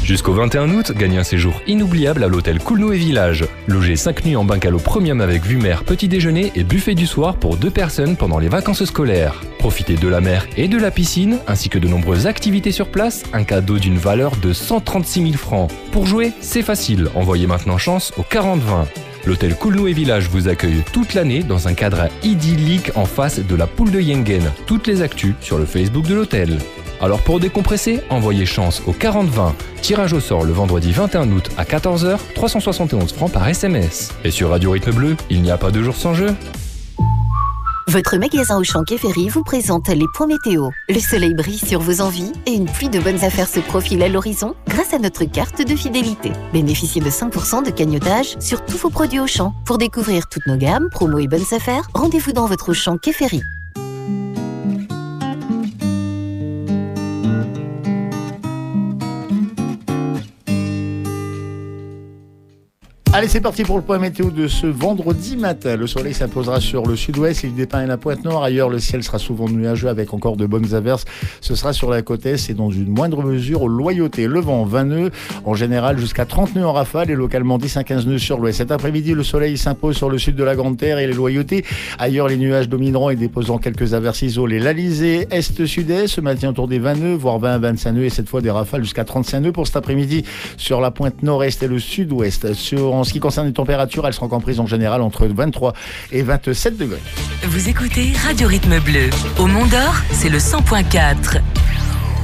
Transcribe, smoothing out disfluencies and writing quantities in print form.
Jusqu'au 21 août, gagnez un séjour inoubliable à l'hôtel Coolnou et Village. Logez 5 nuits en bungalow premium avec vue mer, petit déjeuner et buffet du soir pour 2 personnes pendant les vacances scolaires. Profitez de la mer et de la piscine, ainsi que de nombreuses activités sur place, un cadeau d'une valeur de 136 000 francs. Pour jouer, c'est facile, envoyez maintenant chance au 40-20. L'hôtel Coolnou et Village vous accueille toute l'année dans un cadre idyllique en face de la poule de Yengen. Toutes les actus sur le Facebook de l'hôtel. Alors pour décompresser, envoyez chance au 40-20. Tirage au sort le vendredi 21 août à 14h, 371 francs par SMS. Et sur Radio Rythme Bleu, il n'y a pas de jour sans jeu. Votre magasin Auchan Quai Ferry vous présente les points météo. Le soleil brille sur vos envies et une pluie de bonnes affaires se profile à l'horizon grâce à notre carte de fidélité. Bénéficiez de 5% de cagnotage sur tous vos produits Auchan. Pour découvrir toutes nos gammes, promos et bonnes affaires, rendez-vous dans votre Auchan Quai Ferry. Allez, c'est parti pour le point météo de ce vendredi matin. Le soleil s'imposera sur le sud-ouest, l'île des Pins et la Pointe-Nord. Ailleurs, le ciel sera souvent nuageux avec encore de bonnes averses. Ce sera sur la côte est et dans une moindre mesure aux Loyautés. Le vent, 20 nœuds, en général jusqu'à 30 nœuds en rafale et localement 10 à 15 nœuds sur l'ouest. Cet après-midi, le soleil s'impose sur le sud de la Grande Terre et les Loyautés. Ailleurs, les nuages domineront et déposant quelques averses isolées. L'Alizé, est-sud-est, se maintient autour des 20 nœuds, voire 20 à 25 nœuds et cette fois des rafales jusqu'à 35 nœuds pour cet après-midi sur la pointe nord-est et le sud-ouest. En ce qui concerne les températures, elles seront comprises en général entre 23 et 27 degrés. Vous écoutez Radio Rythme Bleu. Au Mont d'Or, c'est le 100.4.